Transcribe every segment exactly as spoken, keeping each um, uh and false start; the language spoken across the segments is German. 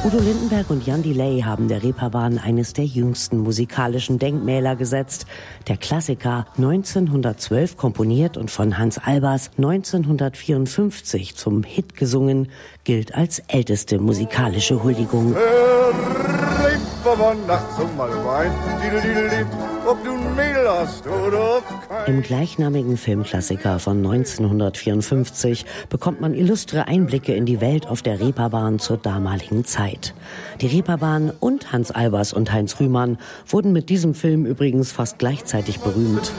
Udo Lindenberg und Jan Delay haben der Reeperbahn eines der jüngsten musikalischen Denkmäler gesetzt. Der Klassiker, neunzehnhundertzwölf komponiert und von Hans Albers neunzehnhundertvierundfünfzig zum Hit gesungen, gilt als älteste musikalische Huldigung. Im gleichnamigen Filmklassiker von neunzehnhundertvierundfünfzig bekommt man illustre Einblicke in die Welt auf der Reeperbahn zur damaligen Zeit. Die Reeperbahn und Hans Albers und Heinz Rühmann wurden mit diesem Film übrigens fast gleichzeitig berühmt.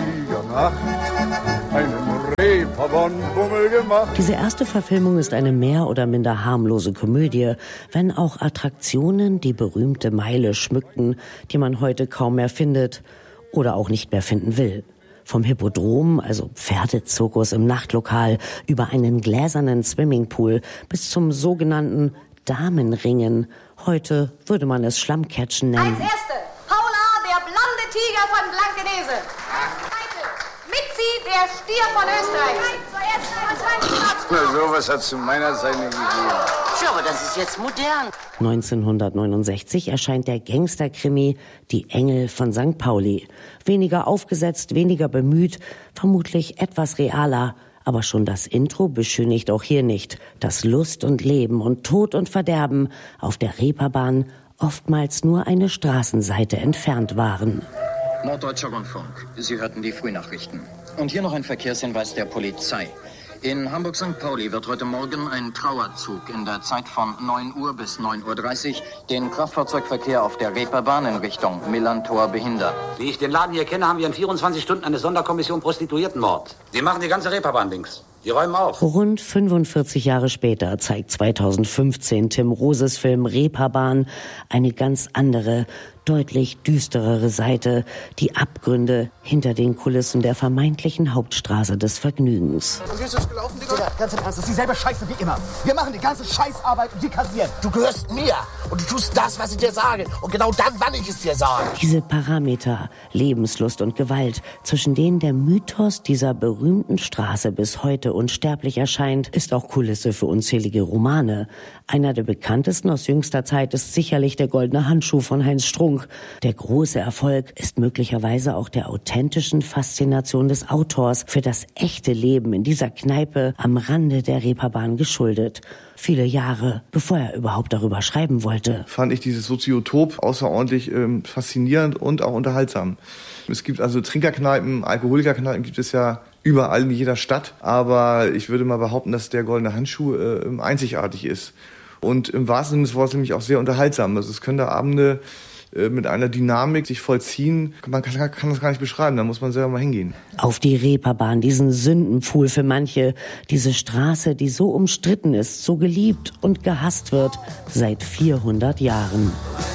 Diese erste Verfilmung ist eine mehr oder minder harmlose Komödie, wenn auch Attraktionen die berühmte Meile schmückten, die man heute kaum mehr findet oder auch nicht mehr finden will. Vom Hippodrom, also Pferdezirkus im Nachtlokal, über einen gläsernen Swimmingpool bis zum sogenannten Damenringen. Heute würde man es Schlammcatchen nennen. Als Erste, Paula, der blonde Tiger von Blankenese. Mitzi, der Stier von Österreich. Na, sowas hat es zu meiner Zeit nicht gegeben. Ja, aber das ist jetzt modern. neunzehnhundertneunundsechzig erscheint der Gangsterkrimi Die Engel von Sankt Pauli. Weniger aufgesetzt, weniger bemüht, vermutlich etwas realer. Aber schon das Intro beschönigt auch hier nicht, dass Lust und Leben und Tod und Verderben auf der Reeperbahn oftmals nur eine Straßenseite entfernt waren. Norddeutscher Rundfunk. Sie hörten die Frühnachrichten. Und hier noch ein Verkehrshinweis der Polizei. In Hamburg-Sankt Pauli wird heute Morgen ein Trauerzug in der Zeit von neun Uhr bis neun Uhr dreißig den Kraftfahrzeugverkehr auf der Reeperbahn in Richtung Millantor behindern. Wie ich den Laden hier kenne, haben wir in vierundzwanzig Stunden eine Sonderkommission Prostituiertenmord. Die machen die ganze Reeperbahn links. Die räumen auf. Rund fünfundvierzig Jahre später zeigt zweitausendfünfzehn Tim Roses Film Reeperbahn eine ganz andere, deutlich düsterere Seite, die Abgründe hinter den Kulissen der vermeintlichen Hauptstraße des Vergnügens. Und wie ist das gelaufen, Digga? Digga, ganz im Ernst, das ist dieselbe Scheiße wie immer. Wir machen die ganze Scheißarbeit und die kassieren. Du gehörst mir und du tust das, was ich dir sage. Und genau dann, wann ich es dir sage. Diese Parameter, Lebenslust und Gewalt, zwischen denen der Mythos dieser berühmten Straße bis heute unsterblich erscheint, ist auch Kulisse für unzählige Romane. Einer der bekanntesten aus jüngster Zeit ist sicherlich Der goldene Handschuh von Heinz Strunk. Der große Erfolg ist möglicherweise auch der authentischen Faszination des Autors für das echte Leben in dieser Kneipe am Rande der Reeperbahn geschuldet. Viele Jahre, bevor er überhaupt darüber schreiben wollte. Fand ich dieses Soziotop außerordentlich ähm, faszinierend und auch unterhaltsam. Es gibt also Trinkerkneipen, Alkoholikerkneipen gibt es ja überall in jeder Stadt. Aber ich würde mal behaupten, dass der goldene Handschuh äh, einzigartig ist. Und im wahrsten Sinne des Wortes nämlich auch sehr unterhaltsam. Also es können da Abende mit einer Dynamik sich vollziehen. Man kann, kann das gar nicht beschreiben, da muss man selber mal hingehen. Auf die Reeperbahn, diesen Sündenpfuhl für manche, diese Straße, die so umstritten ist, so geliebt und gehasst wird seit vierhundert Jahren.